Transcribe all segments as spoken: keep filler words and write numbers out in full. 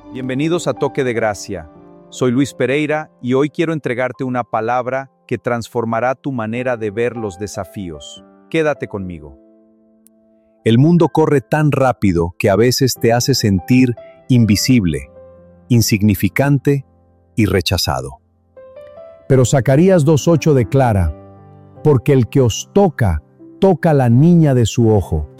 Bienvenidos a Toque de Gracia. Soy Luis Pereira y hoy quiero entregarte una palabra que transformará tu manera de ver los desafíos. Quédate conmigo. El mundo corre tan rápido que a veces te hace sentir invisible, insignificante y rechazado. Pero Zacarías dos ocho declara: porque el que os toca, toca la niña de su ojo.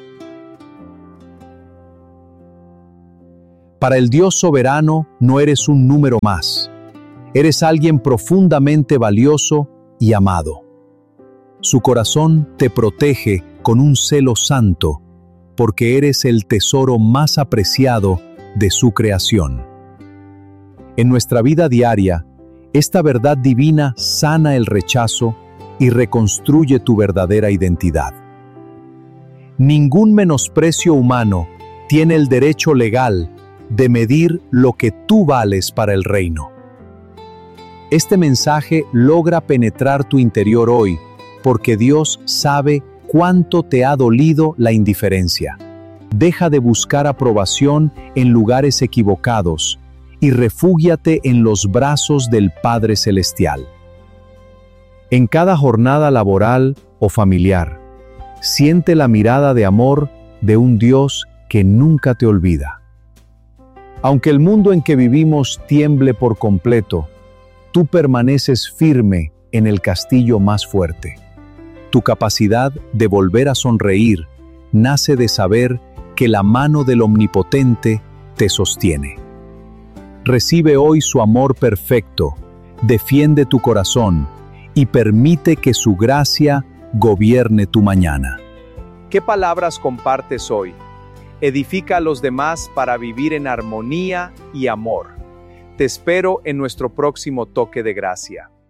Para el Dios soberano no eres un número más. Eres alguien profundamente valioso y amado. Su corazón te protege con un celo santo, porque eres el tesoro más apreciado de su creación. En nuestra vida diaria, esta verdad divina sana el rechazo y reconstruye tu verdadera identidad. Ningún menosprecio humano tiene el derecho legal de medir lo que tú vales para el reino. Este mensaje logra penetrar tu interior hoy, porque Dios sabe cuánto te ha dolido la indiferencia. Deja de buscar aprobación en lugares equivocados y refúgiate en los brazos del Padre Celestial. En cada jornada laboral o familiar, siente la mirada de amor de un Dios que nunca te olvida. Aunque el mundo en que vivimos tiemble por completo, tú permaneces firme en el castillo más fuerte. Tu capacidad de volver a sonreír nace de saber que la mano del Omnipotente te sostiene. Recibe hoy su amor perfecto, defiende tu corazón y permite que su gracia gobierne tu mañana. ¿Qué palabras compartes hoy? Edifica a los demás para vivir en armonía y amor. Te espero en nuestro próximo Toque de Gracia.